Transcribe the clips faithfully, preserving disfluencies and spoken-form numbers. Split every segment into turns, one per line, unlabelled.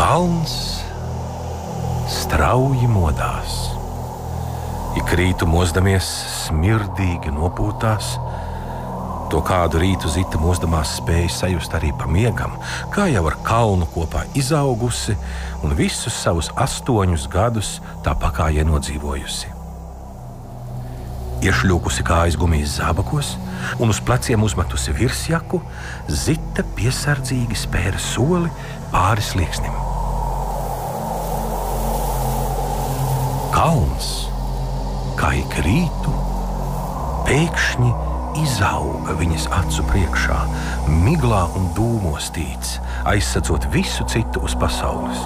Kalns strauji modās. Ik rītu mozdamies smirdīgi nopūtās. To kādu rītu zita mozdamās spēja sajust arī pa miegam, kā jau ar kalnu kopā izaugusi un visus savus astoņus gadus tā pakājē nodzīvojusi. Iešļūkusi kājas gumijas zābakos un uz pleciem uzmetusi virsjaku, zita piesardzīgi spēra soli pāri slieksnim. Kalns, kā ik rītu, pēkšņi izauga viņas acu priekšā, miglā un dūmos tīts, aizsacot visu citu uz pasaules.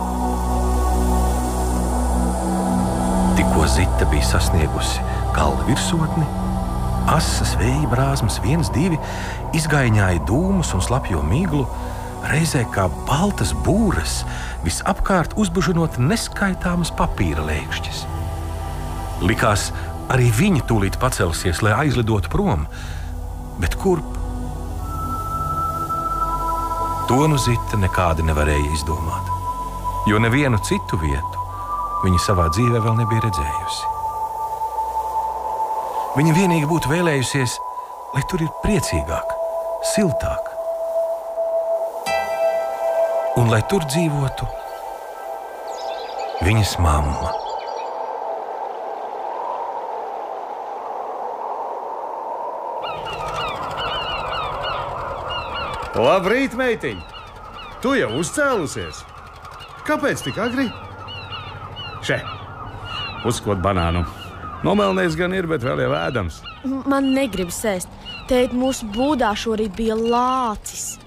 Tikko zita bija sasniegusi kalna virsotni, asas vēja brāzmas viens, divi izgaiņāja dūmus un slapjo miglu, reizē kā baltas būras, visapkārt uzbužinot neskaitāmas papīra lēkšķis. Likās, arī viņi tūlīt pacelsies, lai aizlidotu prom, bet kurp? To nu zita nekādi nevarēja izdomāt, jo nevienu citu vietu viņa savā dzīvē vēl nebija redzējusi. Viņa vienīgi būtu vēlējusies, lai tur ir priecīgāk, siltāk, un lai tur dzīvotu viņas mamma.
Labrīt, meitiņ! Tu jau uzcēlusies? Kāpēc tik agri? Še, uzskot banānu. Nomelnēs gan ir, bet vēl jau ēdams.
Man negribas ēst. Tēt, mūsu būdā šorīt bija lācis.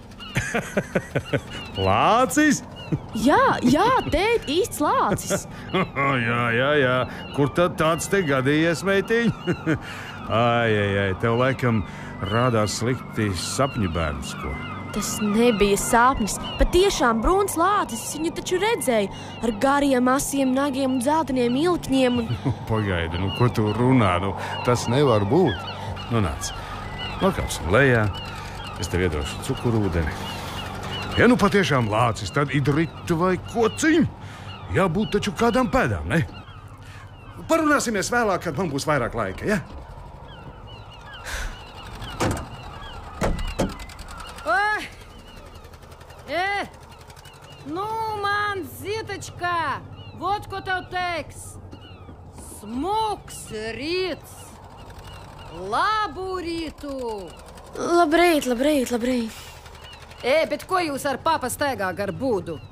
Lācis?
Jā, jā, tēt, īsts lācis.
jā, jā, jā. Kur tad tāds te gadījies, meitiņ? ai, ai, ai, tev laikam rādās slikti sapņu bērns, ko?
Tas nebija sapnis. Patiešām brūns lācis, es viņu taču redzēju, ar gariem, asiem nagiem un dzelteniem ilkņiem. Un...
Pagaidi, nu ko tu runā? Nu, tas nevar būt. Nu nāc, nokāpsim lejā, es tev iedošu cukurūdeni. Ja nu patiešām lācis, tad idritu vai kociņ. Jābūt taču kādām pēdām, ne? Parunāsimies vēlāk, kad man būs vairāk laika, ja?
Nu, man, Zitочка, вот ko tev teiks. Smuks rīts. Labu rītu.
Labrīt, labrīt, labrīt.
E, bet ko jūs ar papa staigā gar būdu?